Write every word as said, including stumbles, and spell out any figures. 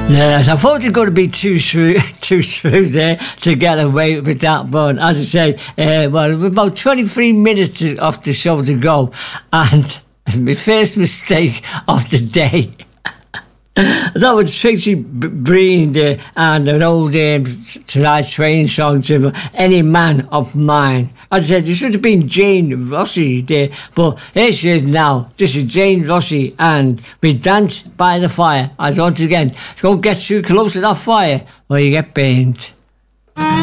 Yes, I thought it was going to be too smooth, too smooth there to get away with that, but as I say, uh, well, about twenty-three minutes to, off the show to go, and my first mistake of the day. That was Tracy Breen there, and an old um, Tonight Train song to Any Man of Mine. As I said, it should have been Jane Rossi there, but here she is now. This is Jane Rossi, and we dance by the fire. As once again, don't get too close to that fire or you get burned.